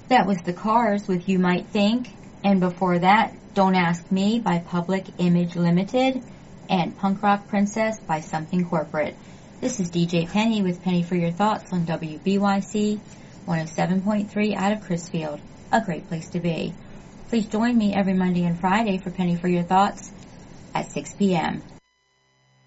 That was The Cars with You Might Think, and before that, Don't Ask Me by Public Image Limited, and Punk Rock Princess by Something Corporate. This is DJ Penny with Penny for Your Thoughts on WBYC 107.3 out of Crisfield, a great place to be. Please join me every Monday and Friday for Penny for Your Thoughts at 6 p.m.